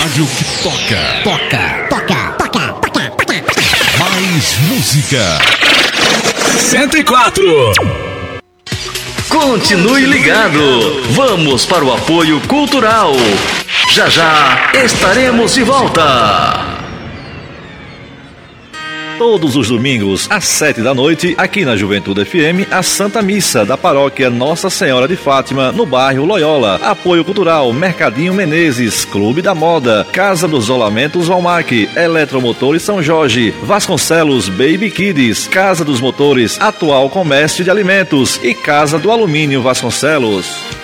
rádio que toca. Mais música. 104. Continue ligado. Vamos para o apoio cultural. Já já estaremos de volta. Todos os domingos, às 7 da noite, aqui na Juventude FM, a Santa Missa da Paróquia Nossa Senhora de Fátima, no bairro Loyola. Apoio cultural, Mercadinho Menezes, Clube da Moda, Casa dos Rolamentos Valmac, Eletromotores São Jorge, Vasconcelos Baby Kids, Casa dos Motores, Atual Comércio de Alimentos e Casa do Alumínio Vasconcelos.